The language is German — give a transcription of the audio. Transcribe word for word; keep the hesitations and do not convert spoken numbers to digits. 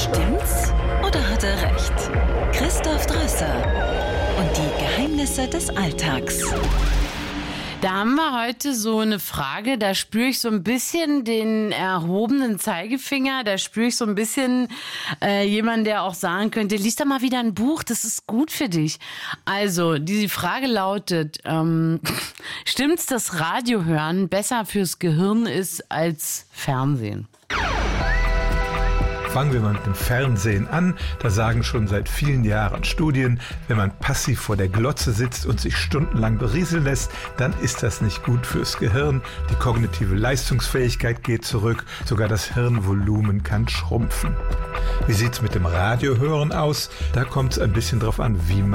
Stimmt's oder hat er recht? Christoph Drösser und die Geheimnisse des Alltags. Da haben wir heute so eine Frage, da spüre ich so ein bisschen den erhobenen Zeigefinger, da spüre ich so ein bisschen äh, jemanden, der auch sagen könnte, lies doch mal wieder ein Buch, das ist gut für dich. Also, die Frage lautet, ähm, stimmt's, dass Radiohören besser fürs Gehirn ist als Fernsehen? Fangen wir mal mit dem Fernsehen an. Da sagen schon seit vielen Jahren Studien, wenn man passiv vor der Glotze sitzt und sich stundenlang berieseln lässt, dann ist das nicht gut fürs Gehirn. Die kognitive Leistungsfähigkeit geht zurück, sogar das Hirnvolumen kann schrumpfen. Wie sieht's mit dem Radiohören aus? Da kommt es ein bisschen drauf an, wie man